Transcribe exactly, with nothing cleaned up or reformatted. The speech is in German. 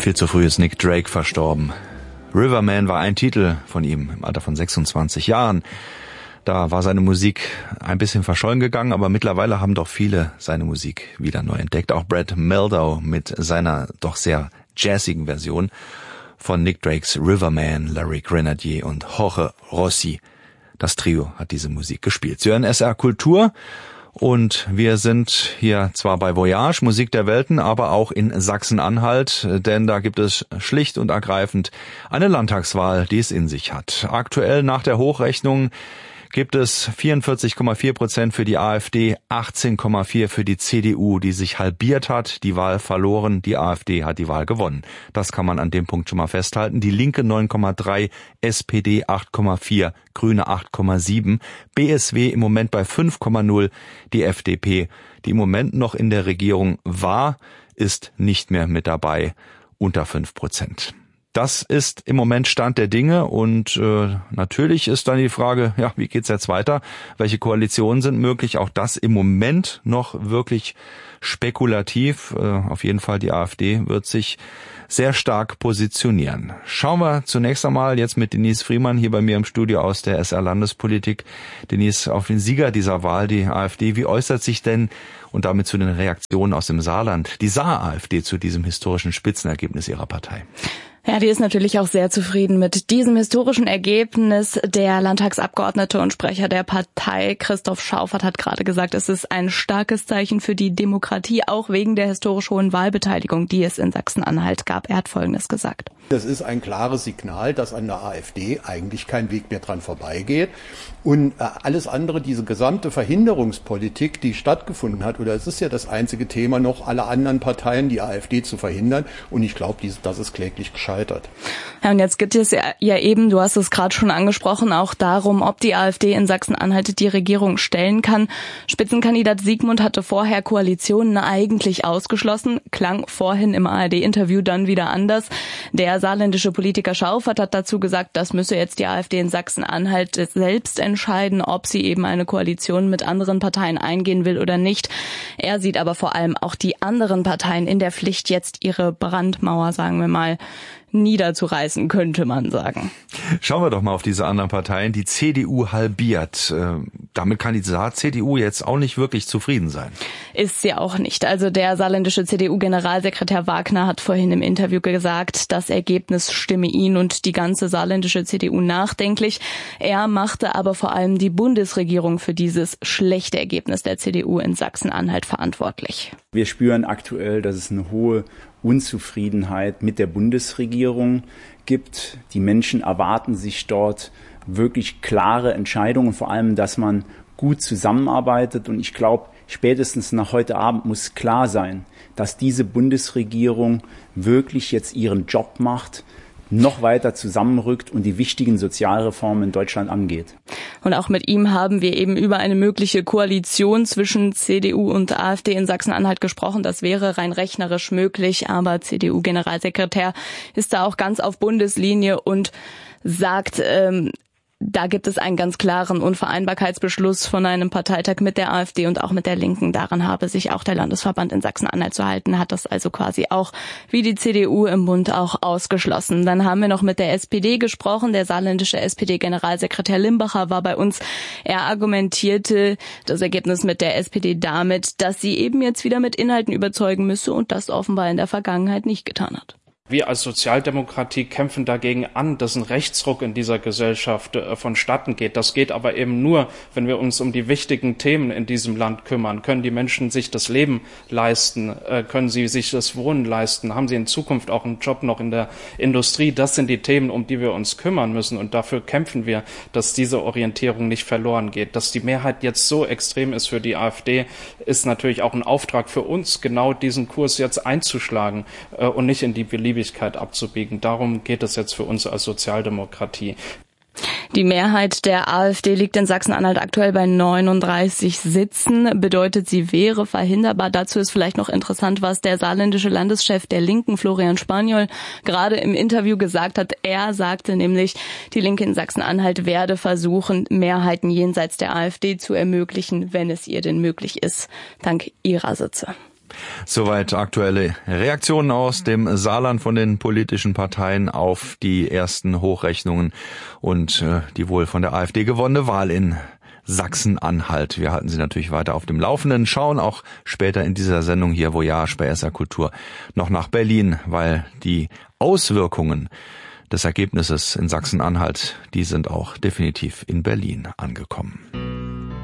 Viel zu früh ist Nick Drake verstorben. Riverman war ein Titel von ihm im Alter von sechsundzwanzig Jahren. Da war seine Musik ein bisschen verschollen gegangen, aber mittlerweile haben doch viele seine Musik wieder neu entdeckt. Auch Brad Mehldau mit seiner doch sehr jazzigen Version von Nick Drakes Riverman, Larry Grenadier und Jorge Rossi. Das Trio hat diese Musik gespielt. Sie hören S R Kultur. Und wir sind hier zwar bei Voyage, Musik der Welten, aber auch in Sachsen-Anhalt, denn da gibt es schlicht und ergreifend eine Landtagswahl, die es in sich hat. Aktuell nach der Hochrechnung gibt es vierundvierzig Komma vier Prozent für die AfD, achtzehn Komma vier für die C D U, die sich halbiert hat, die Wahl verloren, die AfD hat die Wahl gewonnen. Das kann man an dem Punkt schon mal festhalten. Die Linke neun Komma drei, S P D acht Komma vier, Grüne acht Komma sieben, B S W im Moment bei fünf Komma null, die F D P, die im Moment noch in der Regierung war, ist nicht mehr mit dabei, unter fünf Prozent. Das ist im Moment Stand der Dinge und äh, natürlich ist dann die Frage, ja, wie geht's jetzt weiter? Welche Koalitionen sind möglich? Auch das im Moment noch wirklich spekulativ. Äh, auf jeden Fall die AfD wird sich sehr stark positionieren. Schauen wir zunächst einmal jetzt mit Denise Friemann hier bei mir im Studio aus der S R Landespolitik. Denise, auf den Sieger dieser Wahl, die AfD. Wie äußert sich denn und damit zu den Reaktionen aus dem Saarland die Saar-AfD zu diesem historischen Spitzenergebnis ihrer Partei? Ja, die ist natürlich auch sehr zufrieden mit diesem historischen Ergebnis. Der Landtagsabgeordnete und Sprecher der Partei, Christoph Schauffert, hat gerade gesagt, es ist ein starkes Zeichen für die Demokratie, auch wegen der historisch hohen Wahlbeteiligung, die es in Sachsen-Anhalt gab. Er hat Folgendes gesagt. Das ist ein klares Signal, dass an der AfD eigentlich kein Weg mehr dran vorbeigeht. Und alles andere, diese gesamte Verhinderungspolitik, die stattgefunden hat, oder es ist ja das einzige Thema noch, alle anderen Parteien, die AfD zu verhindern. Und ich glaube, das ist kläglich gescheitert. Ja, und jetzt geht es ja, ja eben, du hast es gerade schon angesprochen, auch darum, ob die AfD in Sachsen-Anhalt die Regierung stellen kann. Spitzenkandidat Siegmund hatte vorher Koalitionen eigentlich ausgeschlossen, klang vorhin im A R D-Interview dann wieder anders. Der saarländische Politiker Schauffert hat dazu gesagt, das müsse jetzt die AfD in Sachsen-Anhalt selbst entscheiden, ob sie eben eine Koalition mit anderen Parteien eingehen will oder nicht. Er sieht aber vor allem auch die anderen Parteien in der Pflicht, jetzt ihre Brandmauer, sagen wir mal, niederzureißen, könnte man sagen. Schauen wir doch mal auf diese anderen Parteien. Die C D U halbiert. Äh, damit kann die Saar-C D U jetzt auch nicht wirklich zufrieden sein. Ist sie auch nicht. Also der saarländische C D U-Generalsekretär Wagner hat vorhin im Interview gesagt, das Ergebnis stimme ihn und die ganze saarländische C D U nachdenklich. Er machte aber vor allem die Bundesregierung für dieses schlechte Ergebnis der C D U in Sachsen-Anhalt verantwortlich. Wir spüren aktuell, dass es eine hohe Unzufriedenheit mit der Bundesregierung gibt. Die Menschen erwarten sich dort wirklich klare Entscheidungen, vor allem, dass man gut zusammenarbeitet. Und ich glaube, spätestens nach heute Abend muss klar sein, dass diese Bundesregierung wirklich jetzt ihren Job macht, noch weiter zusammenrückt und die wichtigen Sozialreformen in Deutschland angeht. Und auch mit ihm haben wir eben über eine mögliche Koalition zwischen C D U und AfD in Sachsen-Anhalt gesprochen. Das wäre rein rechnerisch möglich, aber C D U-Generalsekretär ist da auch ganz auf Bundeslinie und sagt, ähm, da gibt es einen ganz klaren Unvereinbarkeitsbeschluss von einem Parteitag mit der AfD und auch mit der Linken. Daran habe sich auch der Landesverband in Sachsen-Anhalt zu halten, hat das also quasi auch wie die C D U im Bund auch ausgeschlossen. Dann haben wir noch mit der S P D gesprochen. Der saarländische S P D-Generalsekretär Limbacher war bei uns. Er argumentierte das Ergebnis mit der S P D damit, dass sie eben jetzt wieder mit Inhalten überzeugen müsse und das offenbar in der Vergangenheit nicht getan hat. Wir als Sozialdemokratie kämpfen dagegen an, dass ein Rechtsruck in dieser Gesellschaft äh, vonstatten geht. Das geht aber eben nur, wenn wir uns um die wichtigen Themen in diesem Land kümmern. Können die Menschen sich das Leben leisten? Äh, können sie sich das Wohnen leisten? Haben sie in Zukunft auch einen Job noch in der Industrie? Das sind die Themen, um die wir uns kümmern müssen. Und dafür kämpfen wir, dass diese Orientierung nicht verloren geht. Dass die Mehrheit jetzt so extrem ist für die AfD, ist natürlich auch ein Auftrag für uns, genau diesen Kurs jetzt einzuschlagen äh, und nicht in die beliebige abzubiegen. Darum geht es jetzt für uns als Sozialdemokratie. Die Mehrheit der AfD liegt in Sachsen-Anhalt aktuell bei neununddreißig Sitzen. Bedeutet, sie wäre verhinderbar. Dazu ist vielleicht noch interessant, was der saarländische Landeschef der Linken, Florian Spaniol, gerade im Interview gesagt hat. Er sagte nämlich, die Linke in Sachsen-Anhalt werde versuchen, Mehrheiten jenseits der AfD zu ermöglichen, wenn es ihr denn möglich ist, dank ihrer Sitze. Soweit aktuelle Reaktionen aus dem Saarland von den politischen Parteien auf die ersten Hochrechnungen und äh, die wohl von der AfD gewonnene Wahl in Sachsen-Anhalt. Wir halten Sie natürlich weiter auf dem Laufenden, schauen auch später in dieser Sendung hier Voyage bei S R Kultur noch nach Berlin, weil die Auswirkungen des Ergebnisses in Sachsen-Anhalt, die sind auch definitiv in Berlin angekommen.